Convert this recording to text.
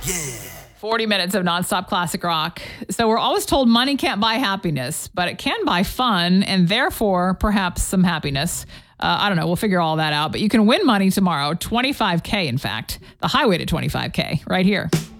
40 minutes of nonstop classic rock. So we're always told money can't buy happiness, but it can buy fun and therefore perhaps some happiness. I don't know. We'll figure all that out. But you can win money tomorrow. $25K, in fact. The highway to $25K right here.